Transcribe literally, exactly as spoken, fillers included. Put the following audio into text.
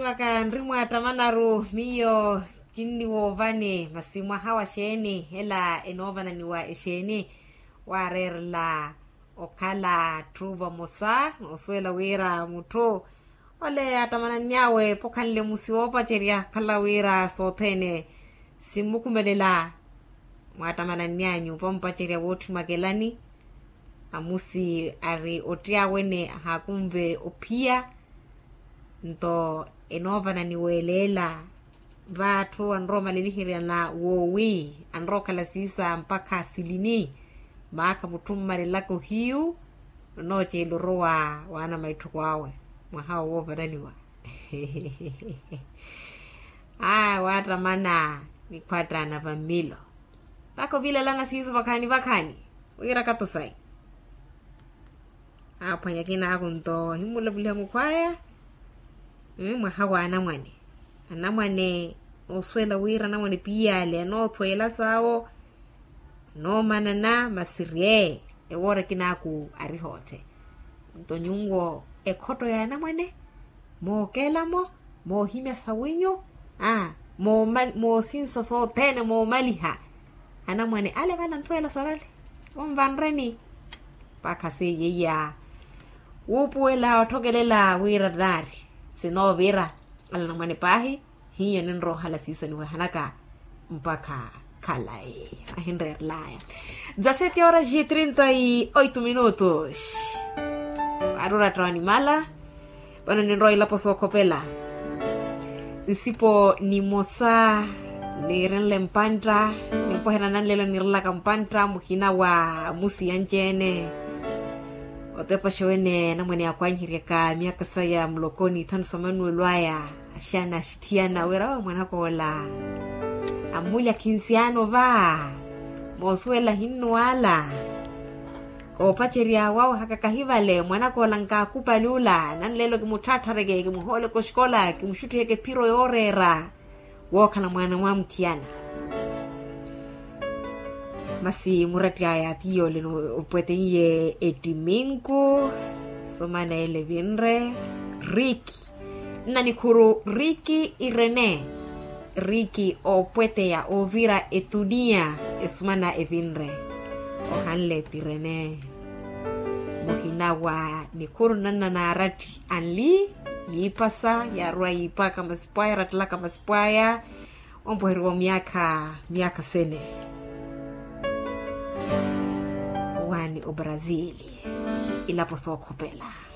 waka nrimu atamanaru miyo kindiwo vane masimwa hawa sheni hela enovana niwa esheni warerla okala truva mosa oswela wira muto ole atamana nyawe pokanle musiwopa cheria kala wira sotene simukumelela mwatamana nyanyu pompa cheria wotu magelani amusi ari otia wene hakumve opia nto enovana niwelela vatu anro malilihiria na wowi anro kala sisa mpaka silini maka mutumari lako hiu noche iloroa wana maitukwawe mwahao woba naniwa ah wata mana ni kwata na vamilo bako vile langa sisa vakani vakani wira katosai apa nyakina akunto himula vile mkwaya mwahao wana mwane anamwane oswela wira na mwane piyale no twela sawo no manana masirie ewore kinaku arihote ntonyungo ekoto ya namwane mo kelamo mo hime sawinyo ah mo mal, mo sinsa so tene mo maliha anamwane ale vala ntwela sawale omvanreni pakase yeya upuela otogelela wira dari sino vira ala namwane pahi hiyo nro hala sisa ni hanaka mpaka kalai ahinrer laya dezessete horas e trinta e oito minutos arura trani mala bana nro ila poso kopela nsipo ni mosa ni renle mpandra ni pohera nanlelo nirla kampandra muhina wa musi yanjene otepa shwene na mwene akwanyireka miaka saya mlokoni tanu samanu lwaya ashana shitiana wera mwana kola amulia kinsiano va moswela hinu wala ko pacheria wao hakakahivale mwana kola nka kupalula nanlelo kimutatarege kimuhole ko shkola kimushutu yeke piro yorera woka na mwana wa mtiana masi muratia ya tiyo leno upwete iye etiminko somana ele vinre Ricky nanikuru Ricky Irene Ricky opwete ya ovira etudia esumana evinre ohanle tirene mohinawa nikuru nana na rati anli yipasa ya rua yipa kama spaya ratla kama spaya ombohero miaka miaka sene wani o Brazili ila poso kopela